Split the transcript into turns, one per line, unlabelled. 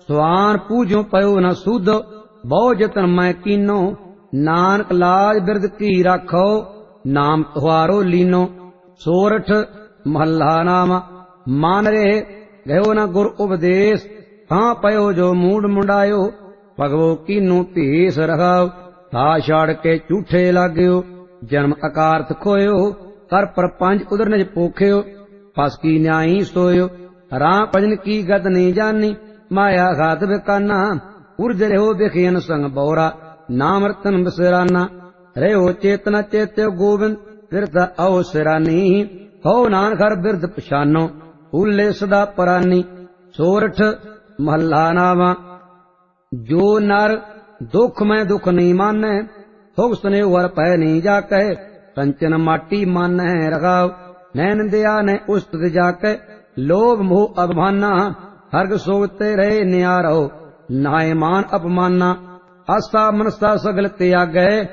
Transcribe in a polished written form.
ਸਵਾਨ ਪੂਜੋ ਪਇਓ ਨ ਸੁਧ, ਬਹੁ ਜਤਨ ਮੈਂ ਕੀਨੋ। ਨਾਨਕ ਲਾਜ ਬਿਰਧ ਕੀ ਰਾਖੋ, ਨਾਮ ਤੁਹਾਰੋ ਲੀਨੋ। ਸੋਰਠ ਮਹੱਲਾ ਨਾਮ। ਮਨ ਰਹੇ ਗਇਓ ਨ ਗੁਰ ਉਪਦੇਸ਼, ਤਾਂ ਪਇਓ ਜੋ ਮੂਡ ਮੁੰਡਾਇਓ। ਭਗਵੋ ਕੀਨੂ ਭੇਸ ਰਖਾਓ, ਥਾ ਛਾੜ ਕੇ ਝੂਠੇ ਲਾਗਿਓ। ਜਨਮ ਅਕਾਰਥ ਖੋਇਓ, ਕਰ ਪਰਪੰਚ ਉਦਰ ਨਿਜ ਪੋਖਿਓ। ਫਸ ਕੀ ਨਿਆਈ ਸੋਇਓ, ਰਾਮ ਭਜਨ ਕੀ ਗਤ ਨੀ ਜਾਨੀ। ਮਾਇਆ ਘਾਤ ਬਿਕਾਨਾ, ਉਰਜ ਰਹਿਓ ਬਿਖਿਆਨ ਸੰਗ ਬੌਰਾ। ਨਾਮ ਰਤਨ ਬਿਸਰਾਨਾ, ਰਹਿਓ ਚੇਤਨਾ ਚੇਤਿਓ ਗੋਬਿੰਦ। ਬਿਰਧ ਆਓ ਸਿਰਾਨੀ, ਹੋ ਨਾਨਕ ਹਰ ਬਿਰਧ ਪਛਾਨੋ। ਉਲੇ ਸਦਾ ਪਰਾਨੀ। ਸੋਰਠ ਮਹੱਲਾ ਨਾਵਾਂ। ਜੋ ਨਰ ਦੁਖ ਮੈਂ ਦੁਖ ਨਹੀਂ ਮਾਨੈ, ਸੁਖ ਸੁਨੇਹੁ ਵਰ ਪੈ ਨਹੀਂ ਜਾਕੈ। ਕੰਚਨ ਮਾਟੀ ਮਾਨੈ ਰਖਾਉ, ਨੈਣ ਦਿਆ ਨੈ ਉਸਤਤ ਜਾਕੈ। ਲੋਭ ਮੋਹ ਅਗਮਾਨਾ, ਹਰਗ ਸੋਗਤੇ ਰਹੇ ਨਿਆਰੋ। ਨਾਏ ਮਾਨ ਅਪਮਾਨਾ, ਆਸਾ ਮਨਸਾ ਸਗਲ ਤਿਆਗੈ।